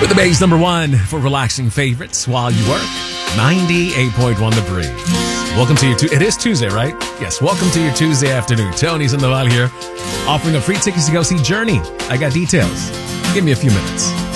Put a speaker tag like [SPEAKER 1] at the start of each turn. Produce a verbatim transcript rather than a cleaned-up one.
[SPEAKER 1] With the base number one for relaxing favorites while you work, ninety-eight point one The Breeze. Welcome to your, tu- it is Tuesday, right? Yes, welcome to your Tuesday afternoon. Tony Sandoval here, offering up free tickets to go see Journey. I got details. Give me a few minutes.